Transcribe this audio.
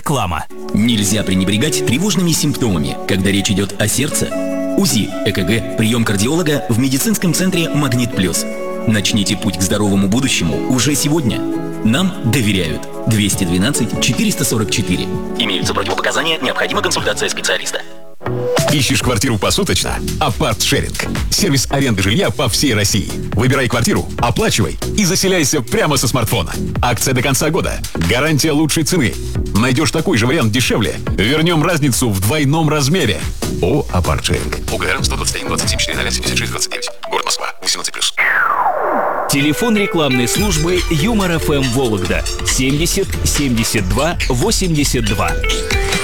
Реклама. Нельзя пренебрегать тревожными симптомами, когда речь идет о сердце. УЗИ, ЭКГ, прием кардиолога в медицинском центре «Магнит Плюс». Начните путь к здоровому будущему уже сегодня. Нам доверяют. 212-444. Имеются противопоказания, необходима консультация специалиста. Ищешь квартиру посуточно? Апарт-шеринг. Сервис аренды жилья по всей России. Выбирай квартиру, оплачивай и заселяйся прямо со смартфона. Акция до конца года. Гарантия лучшей цены. Найдешь такой же вариант дешевле. Вернем разницу в двойном размере. О, Апарт-шеринг. УГР 121 27 4 76 29. Город Москва. 18+. Телефон рекламной службы Юмор ФМ Вологда 70 72 82.